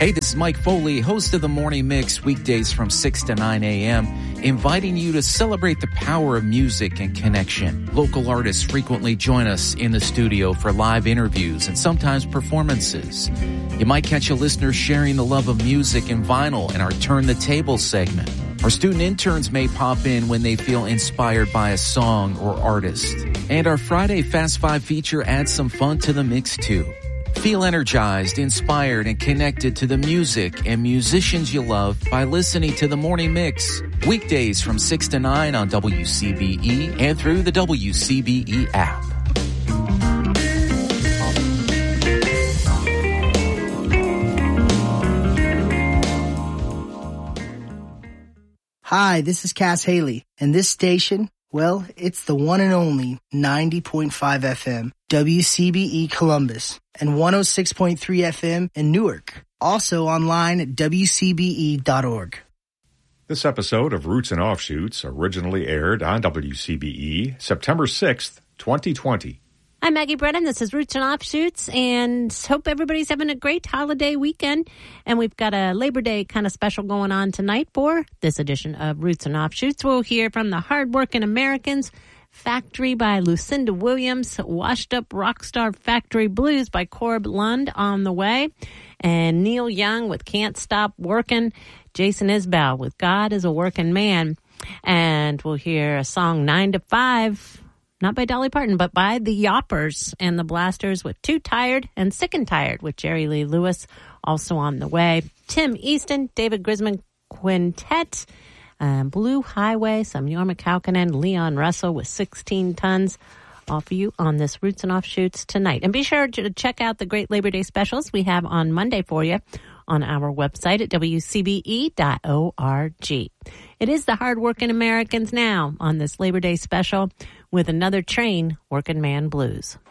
Hey, this is Mike Foley, host of the Morning Mix, weekdays from 6 to 9 a.m., inviting you to celebrate the power of music and connection. Local artists frequently join us in the studio for live interviews and sometimes performances. You might catch a listener sharing the love of music and vinyl in our Turn the Table segment. Our student interns may pop in when they feel inspired by a song or artist. And our Friday Fast Five feature adds some fun to the mix too. Feel energized, inspired, and connected to the music and musicians you love by listening to The Morning Mix. Weekdays from 6 to 9 on WCBE and through the WCBE app. Hi, this is Cass Haley, and this station, well, it's the one and only 90.5 FM, WCBE Columbus, and 106.3 FM in Newark. Also online at WCBE.org. This episode of Roots and Offshoots originally aired on WCBE September 6th, 2020. I'm Maggie Brennan. This is Roots and Offshoots, and hope everybody's having a great holiday weekend. And we've got a Labor Day kind of special going on tonight for this edition of Roots and Offshoots. We'll hear from the Hardworking Americans, Factory by Lucinda Williams, Washed Up Rockstar Factory Blues by Corb Lund on the way, and Neil Young with Can't Stop Working, Jason Isbell with God is a Working Man, and we'll hear a song 9 to 5, not by Dolly Parton, but by the Yoppers and the Blasters with Too Tired and Sick and Tired with Jerry Lee Lewis also on the way. Tim Easton, David Grisman Quintet, Blue Highway, some Jorma Kaukonen, Leon Russell with 16 Tons. All for you on this Roots and Offshoots tonight. And be sure to check out the great Labor Day specials we have on Monday for you on our website at WCBE.org. It is the Hardworking Americans now on this Labor Day special with Another Train, Working Man Blues.